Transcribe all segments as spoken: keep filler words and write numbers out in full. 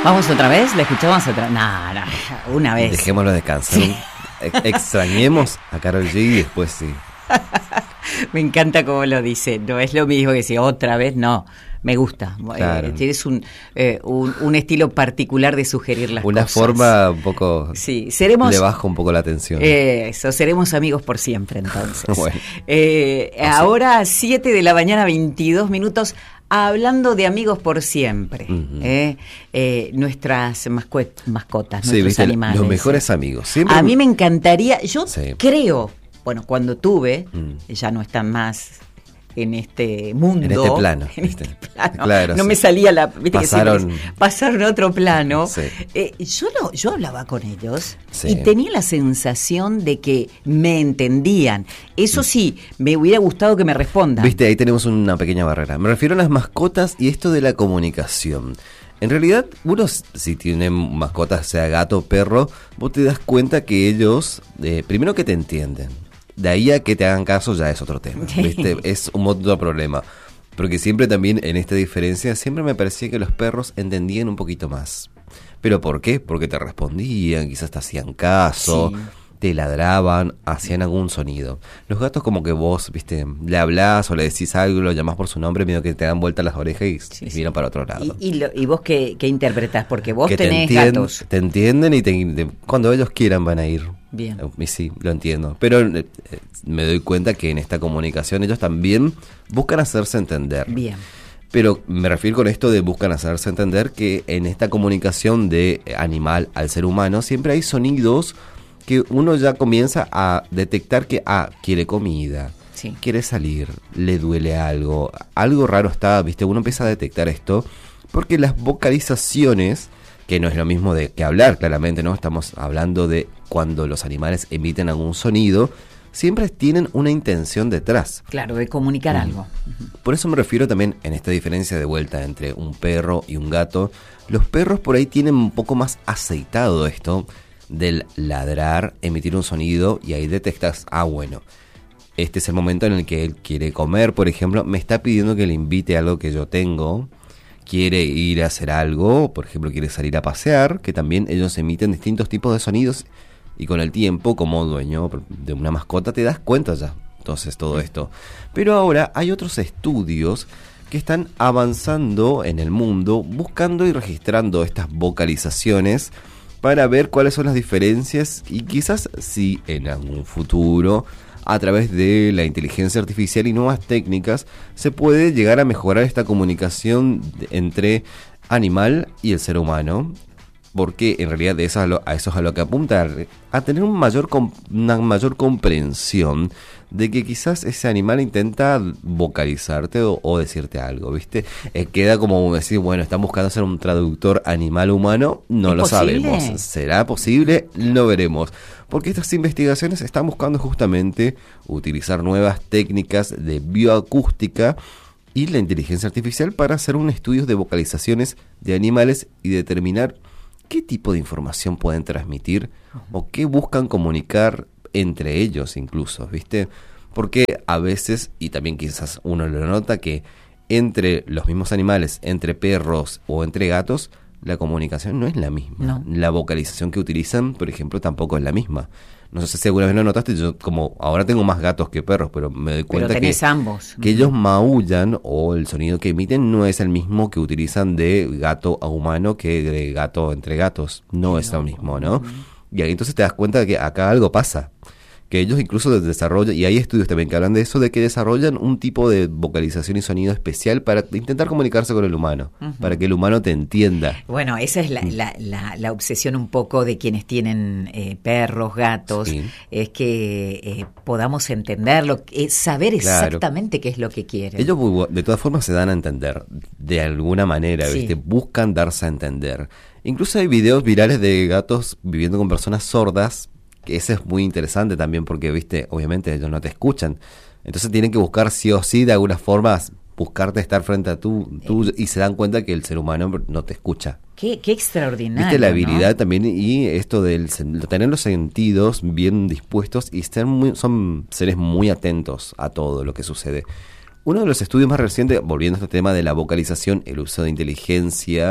¿Vamos otra vez? ¿La escuchamos otra? No, no, una vez. Dejémoslo descansar. Sí. Extrañemos a Karol G y después sí. Me encanta cómo lo dice. No es lo mismo que si otra vez, no. Me gusta. Claro. Eh, tienes un, eh, un, un estilo particular de sugerir las Una cosas. Una forma un poco... Sí, seremos... Le bajo un poco la tensión. Eh, eso, seremos amigos por siempre, entonces. Bueno. Eh, ahora, siete de la mañana, veintidós minutos... Hablando de amigos por siempre, uh-huh. eh, eh, nuestras mascot- mascotas, sí, nuestros viste, animales. Los mejores amigos. Siempre... A mí me encantaría, yo sí. creo, bueno, cuando tuve, mm. ya no están más en este mundo. En este plano. En este plano. Claro, no sí. me salía la... Viste pasaron, que pasaron a otro plano. Sí. Eh, yo, lo, yo hablaba con ellos sí. y tenía la sensación de que me entendían. Eso sí, me hubiera gustado que me respondan. Viste, ahí tenemos una pequeña barrera. Me refiero a las mascotas y esto de la comunicación. En realidad, uno si tiene mascotas, sea gato o perro, vos te das cuenta que ellos, eh, primero que te entienden. De ahí a que te hagan caso ya es otro tema, ¿viste? Es un otro problema. Porque siempre también en esta diferencia, siempre me parecía que los perros entendían un poquito más. ¿Pero por qué? Porque te respondían, quizás te hacían caso, sí. te ladraban, hacían algún sonido. Los gatos como que vos, viste, le hablás o le decís algo, lo llamás por su nombre, medio que te dan vuelta las orejas y, sí, y miran sí. para otro lado. ¿Y, y, lo, y vos qué, qué interpretás? Porque vos que tenés te entien- gatos. Te entienden y te, te, cuando ellos quieran van a ir. Bien. Y sí, lo entiendo. Pero eh, me doy cuenta que en esta comunicación ellos también buscan hacerse entender. Bien. Pero me refiero con esto de buscan hacerse entender que en esta comunicación de animal al ser humano siempre hay sonidos que uno ya comienza a detectar que, ah, quiere comida, sí. quiere salir, le duele algo, algo raro está, ¿viste? Uno empieza a detectar esto porque las vocalizaciones, que no es lo mismo de que hablar, claramente, ¿no? Estamos hablando de cuando los animales emiten algún sonido, siempre tienen una intención detrás. Claro, de comunicar mm. algo. Por eso me refiero también en esta diferencia de vuelta entre un perro y un gato. Los perros por ahí tienen un poco más aceitado esto del ladrar, emitir un sonido y ahí detectas, ah, bueno, este es el momento en el que él quiere comer, por ejemplo, me está pidiendo que le invite a algo que yo tengo, quiere ir a hacer algo, por ejemplo, quiere salir a pasear, que también ellos emiten distintos tipos de sonidos y con el tiempo, como dueño de una mascota, te das cuenta ya, entonces, todo esto. Pero ahora hay otros estudios que están avanzando en el mundo, buscando y registrando estas vocalizaciones para ver cuáles son las diferencias y quizás si en algún futuro, a través de la inteligencia artificial y nuevas técnicas, se puede llegar a mejorar esta comunicación entre animal y el ser humano, porque en realidad eso es a, lo, a eso es a lo que apunta, a tener un mayor una mayor comprensión de que quizás ese animal intenta vocalizarte o, o decirte algo, ¿viste? Eh, queda como decir, bueno, están buscando hacer un traductor animal-humano, no lo sabemos. ¿Será posible? Lo veremos. Porque estas investigaciones están buscando justamente utilizar nuevas técnicas de bioacústica y la inteligencia artificial para hacer un estudio de vocalizaciones de animales y determinar qué tipo de información pueden transmitir o qué buscan comunicar entre ellos incluso, ¿viste? Porque a veces, y también quizás uno lo nota, que entre los mismos animales, entre perros o entre gatos, la comunicación no es la misma. No. La vocalización que utilizan, por ejemplo, tampoco es la misma. No sé si alguna vez lo notaste, yo como ahora tengo más gatos que perros, pero me doy cuenta pero tenés que, ambos. que ellos maullan o el sonido que emiten no es el mismo que utilizan de gato a humano que de gato entre gatos. No sí, es lo mismo, ¿no? Uh-huh. Y ahí entonces te das cuenta de que acá algo pasa. Que ellos incluso desarrollan, y hay estudios también que hablan de eso, de que desarrollan un tipo de vocalización y sonido especial para intentar comunicarse con el humano, uh-huh. para que el humano te entienda. Bueno, esa es la, la, la, la obsesión un poco de quienes tienen eh, perros, gatos, sí. es que eh, podamos entenderlo, es saber exactamente claro. qué es lo que quieren. Ellos de todas formas se dan a entender, de alguna manera, sí. ¿viste? Buscan darse a entender. Incluso hay videos virales de gatos viviendo con personas sordas, que ese es muy interesante también porque, viste, obviamente ellos no te escuchan. Entonces tienen que buscar sí o sí, de alguna forma, buscarte estar frente a tú, tú eh. y se dan cuenta que el ser humano no te escucha. Qué, qué extraordinario, viste la habilidad, ¿no? También y esto de tener los sentidos bien dispuestos y ser muy, son seres muy atentos a todo lo que sucede. Uno de los estudios más recientes, volviendo a este tema de la vocalización, el uso de inteligencia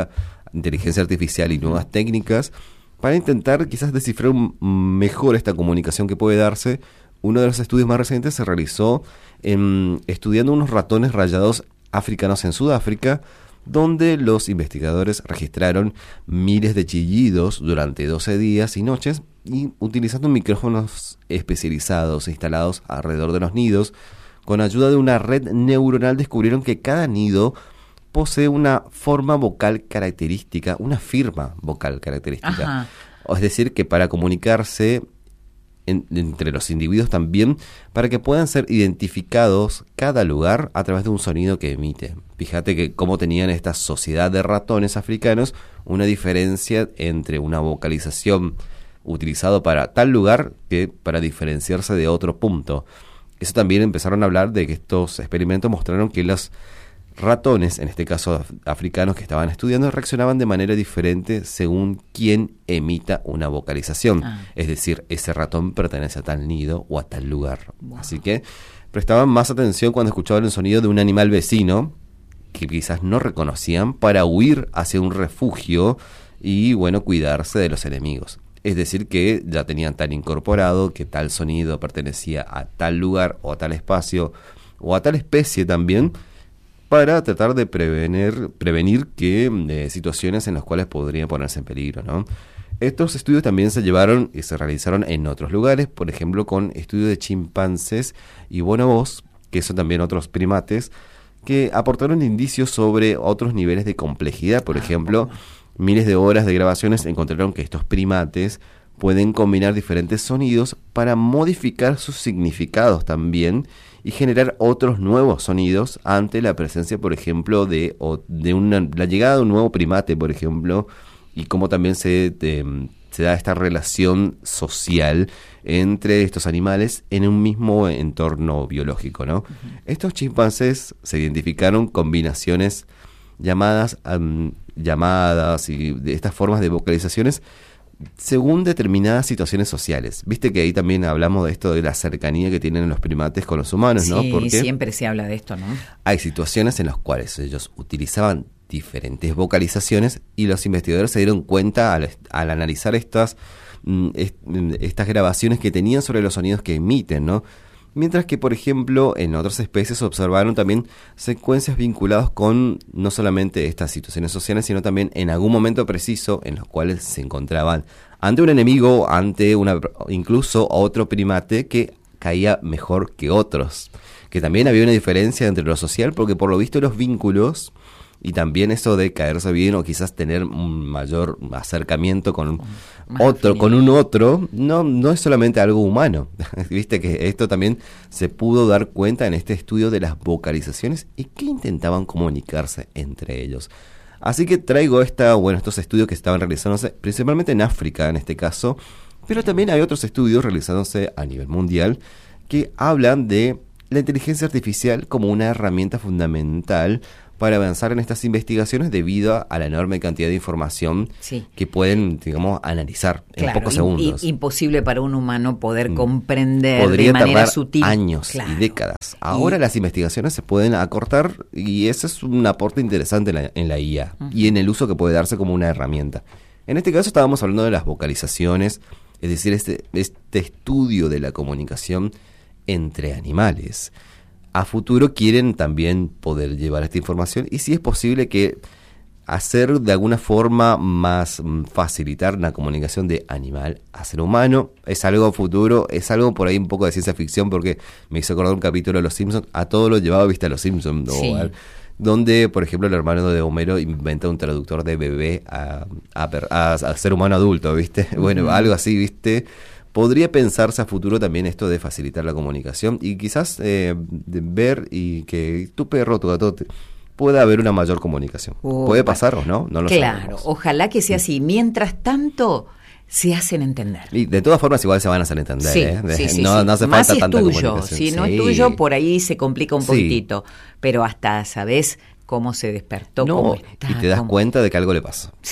inteligencia artificial y nuevas técnicas para intentar quizás descifrar mejor esta comunicación que puede darse. Uno de los estudios más recientes se realizó en, estudiando unos ratones rayados africanos en Sudáfrica, donde los investigadores registraron miles de chillidos durante doce días y noches y utilizando micrófonos especializados instalados alrededor de los nidos. Con ayuda de una red neuronal descubrieron que cada nido posee una forma vocal característica, una firma vocal característica. Ajá. Es decir, que para comunicarse en, entre los individuos también, para que puedan ser identificados cada lugar a través de un sonido que emite. Fíjate que cómo tenían esta sociedad de ratones africanos una diferencia entre una vocalización utilizada para tal lugar que para diferenciarse de otro punto. Eso también empezaron a hablar de que estos experimentos mostraron que los ratones, en este caso africanos que estaban estudiando, reaccionaban de manera diferente según quién emita una vocalización. Ah. Es decir, ese ratón pertenece a tal nido o a tal lugar. Wow. Así que prestaban más atención cuando escuchaban el sonido de un animal vecino que quizás no reconocían para huir hacia un refugio y, bueno, cuidarse de los enemigos. Es decir, que ya tenían tan incorporado que tal sonido pertenecía a tal lugar o a tal espacio o a tal especie también, para tratar de prevenir, prevenir que eh, situaciones en las cuales podrían ponerse en peligro, ¿no? Estos estudios también se llevaron y se realizaron en otros lugares, por ejemplo con estudios de chimpancés y bonobos, que son también otros primates, que aportaron indicios sobre otros niveles de complejidad. Por ejemplo, miles de horas de grabaciones encontraron que estos primates pueden combinar diferentes sonidos para modificar sus significados también y generar otros nuevos sonidos ante la presencia, por ejemplo, de, o de una, la llegada de un nuevo primate, por ejemplo, y cómo también se, de, se da esta relación social entre estos animales en un mismo entorno biológico, ¿no? Uh-huh. Estos chimpancés se identificaron combinaciones llamadas, um, llamadas y de estas formas de vocalizaciones según determinadas situaciones sociales. Viste que ahí también hablamos de esto de la cercanía que tienen los primates con los humanos, sí, ¿no? Porque siempre se habla de esto, ¿no? Hay situaciones en las cuales ellos utilizaban diferentes vocalizaciones y los investigadores se dieron cuenta al, al analizar estas, est, estas grabaciones que tenían sobre los sonidos que emiten, ¿no? Mientras que, por ejemplo, en otras especies observaron también secuencias vinculadas con no solamente estas situaciones sociales, sino también en algún momento preciso en los cuales se encontraban ante un enemigo, ante una incluso otro primate que caía mejor que otros. Que también había una diferencia entre lo social, porque por lo visto los vínculos y también eso de caerse bien o quizás tener un mayor acercamiento con Más otro, afín. con un otro, no, no es solamente algo humano. Viste que esto también se pudo dar cuenta en este estudio de las vocalizaciones y que intentaban comunicarse entre ellos. Así que traigo esta, bueno, estos estudios que estaban realizándose principalmente en África en este caso, pero también hay otros estudios realizándose a nivel mundial que hablan de la inteligencia artificial como una herramienta fundamental para avanzar en estas investigaciones debido a la enorme cantidad de información sí. que pueden, digamos, analizar claro, en pocos segundos. I- imposible para un humano poder comprender Podría de manera tardar sutil. años claro. y décadas. Ahora y... las investigaciones se pueden acortar y ese es un aporte interesante en la, en la I A uh-huh. y en el uso que puede darse como una herramienta. En este caso estábamos hablando de las vocalizaciones, es decir, este, este estudio de la comunicación entre animales. A futuro quieren también poder llevar esta información y si es posible que hacer de alguna forma más facilitar la comunicación de animal a ser humano. Es algo futuro, es algo por ahí un poco de ciencia ficción porque me hizo acordar un capítulo de Los Simpsons, a todo lo llevaba vista a Los Simpsons, sí. o, donde por ejemplo el hermano de Homero inventa un traductor de bebé a, a, a, a ser humano adulto, ¿viste? Uh-huh. Bueno, algo así, ¿viste? Podría pensarse a futuro también esto de facilitar la comunicación y quizás eh, de ver y que tu perro, tu gato, te, pueda haber una mayor comunicación. Uh, ¿Puede pasar o no? No lo claro, sabemos. Ojalá que sea así. Mientras tanto, se hacen entender. Y de todas formas igual se van a hacer entender. Sí, ¿eh? sí, sí, no, sí. no hace Más falta si tanta es tuyo. comunicación. Si no sí. es tuyo, por ahí se complica un sí. poquitito. Pero hasta sabés cómo se despertó, no, cómo está. Y te das cómo... cuenta de que algo le pasó. Sí.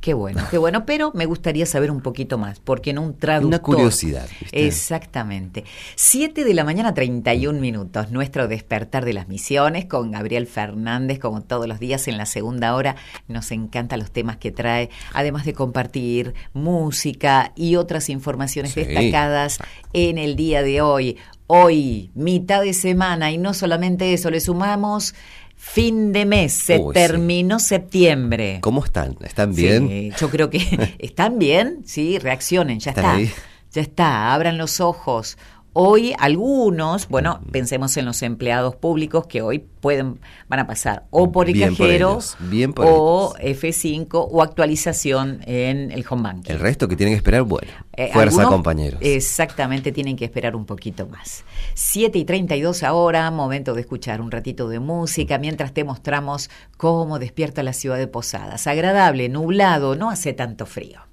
Qué bueno, qué bueno, pero me gustaría saber un poquito más, porque en un traductor... Una curiosidad, ¿viste? Exactamente. Siete de la mañana, treinta y un minutos, nuestro despertar de las misiones con Gabriel Fernández, como todos los días en la segunda hora. Nos encantan los temas que trae, además de compartir música y otras informaciones sí. destacadas en el día de hoy. Hoy, mitad de semana, y no solamente eso, le sumamos... Fin de mes, se Uy, terminó sí. septiembre. ¿Cómo están? ¿Están bien? Sí, yo creo que están bien, sí, reaccionen, ya está. Ahí? Ya está, abran los ojos. Hoy algunos, bueno, mm. pensemos en los empleados públicos que hoy pueden, van a pasar o por el bien cajero por bien por o ellos. F cinco o actualización en el home banking. El resto que tienen que esperar, bueno, eh, fuerza algunos, compañeros. Exactamente, tienen que esperar un poquito más. siete y treinta y dos ahora, momento de escuchar un ratito de música mientras te mostramos cómo despierta la ciudad de Posadas. Agradable, nublado, no hace tanto frío.